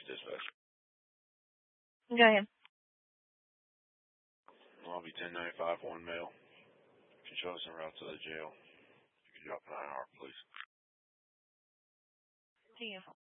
Dispatch. Go ahead. Lobby 1095, one male. Can show us en route to the jail. If you could drop an IR, please. See you.